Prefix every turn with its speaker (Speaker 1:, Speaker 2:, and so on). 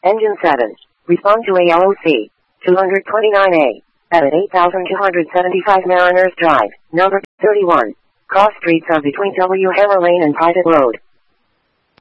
Speaker 1: Engine 7. Respond to ALOC. 229A. At 8275 Mariners Drive, number 31. Cross streets are between W. Hammer Lane and Private Road.